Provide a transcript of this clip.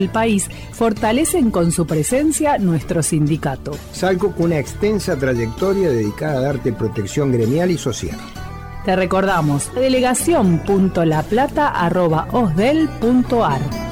El país fortalecen con su presencia nuestro sindicato. Salco con una extensa trayectoria dedicada a darte protección gremial y social. Te recordamos, delegación.laplata@osdel.ar.